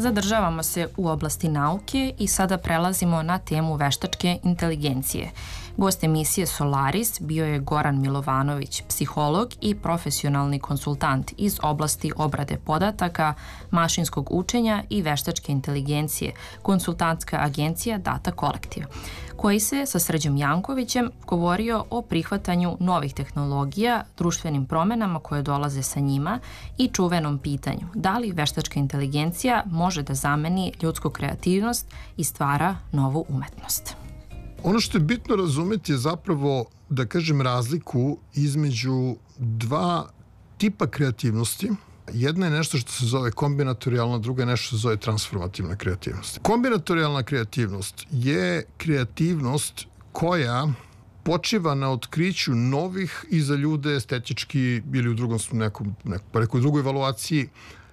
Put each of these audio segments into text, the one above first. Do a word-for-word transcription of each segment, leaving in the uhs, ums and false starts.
Zadržavamo se u oblasti nauke i sada prelazimo na temu veštačke inteligencije. Gost emisije Solaris bio je Goran Milovanović, psiholog i profesionalni konsultant iz oblasti obrade podataka, mašinskog učenja i veštačke inteligencije, konsultantska agencija Data Collective, koji se sa Srđom Jankovićem govorio o prihvatanju novih tehnologija, društvenim promenama koje dolaze sa njima i čuvenom pitanju da li veštačka inteligencija može da zameni ljudsku kreativnost i stvara novu umetnost. Ono što je bitno razumeti je zapravo, da kažem, razliku između dva tipa kreativnosti. Jedna je nešto što se zove kombinatorijalna, druga je nešto što se zove transformativna kreativnost. Kombinatorijalna kreativnost je kreativnost koja počiva na otkriću novih i za ljude estetički ili u drugom nekom, nekom, nekoj drugoj evaluaciji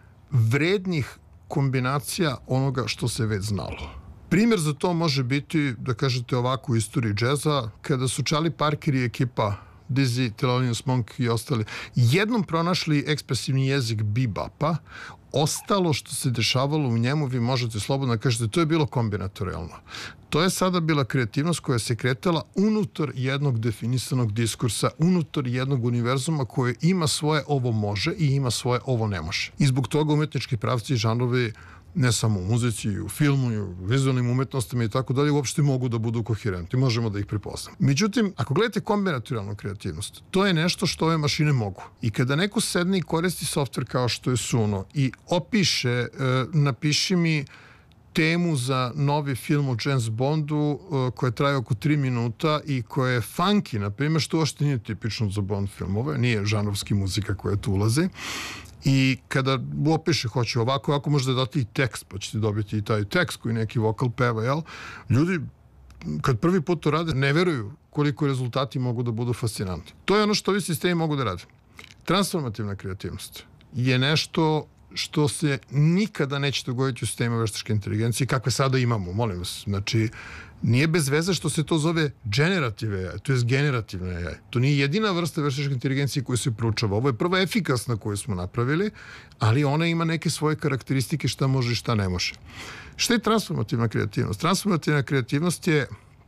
vrednih kombinacija onoga što se već znalo. Primjer za to može biti, da kažete ovako, u istoriji džeza, kada su Charlie Parker i ekipa Dizzy, Thelonious Monk i ostali jednom pronašli ekspresivni jezik bebapa, ostalo što se dešavalo u njemu, vi možete slobodno da kažete, to je bilo kombinatorijalno. To je sada bila kreativnost koja se kretala unutar jednog definisanog diskursa, unutar jednog univerzuma koje ima svoje ovo može i ima svoje ovo ne može. I zbog toga umetnički pravci i žanrovi, ne samo u muzici, i u filmu, i u vizualnim umetnostima i tako dalje, uopšte mogu da budu koherentni, možemo da ih prepoznamo. Međutim, ako gledate kombinatorijalnu kreativnost, to je nešto što ove mašine mogu. I kada neko sedne i koristi softver kao što je Suno i opiše, e, napiši mi temu za novi film o James Bondu e, koja traje oko tri minuta i koja je funky, na primjer, što uopšte nije tipično za Bond filmove, nije žanrovski muzika koja tu ulazi. I kada opiše, hoće ovako, ovako možda dati i tekst, pa ćete dobiti i taj tekst koji neki vokal peva, jel? Ljudi, kad prvi put to rade, ne veruju koliko rezultati mogu da budu fascinantni. To je ono što ovi sistemi mogu da rade. Transformativna kreativnost je nešto što se nikada neće dogoditi u sistemu veštačke inteligencije, kakve sada imamo, molim vas. Znači, nije bez veze što se to zove generative A I, to je generativne A I. To nije jedina vrsta veštačke inteligencije koja se proučava. Ovo je prva efikasna koju smo napravili, ali ona ima neke svoje karakteristike šta može i šta ne može. Šta je transformativna kreativnost? Transformativna kreativnost je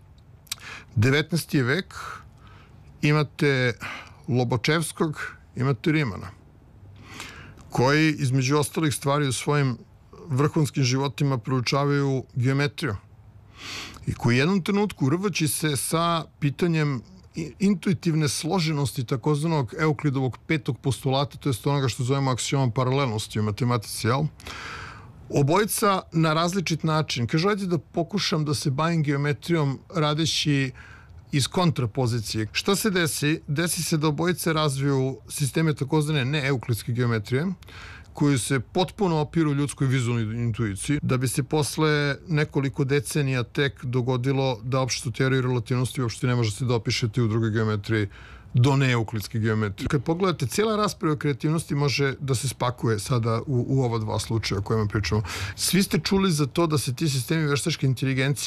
devetnaesti vek, imate Lobočevskog, imate Rimana, koji između ostalih stvari u svojim vrhunskim životima proučavaju geometriju i koji u jednom trenutku rvaći se sa pitanjem intuitivne složenosti takozvanog Euklidovog petog postulata, to je onoga što zovemo aksiomom paralelnosti u matematici, jel? Obojica na različit način. Kaže, ajde da pokušam da se bavim geometrijom radeći iz kontrapozicije. Šta se desi? Desi se da obojice razviju sisteme takozvane neeuklidske geometrije, koji se potpuno opiru ljudskoj vizualnoj intuiciji, da bi se posle nekoliko decenija tek dogodilo da opštu teoriju relativnosti uopšte ne možete da opišete u drugoj geometriji do neuklidske geometrije. Kad pogledate, cijela rasprava o kreativnosti može da se spakuje sada u, u ova dva slučaja o kojima pričamo. Svi ste čuli za to da se ti sistemi veštačke inteligencije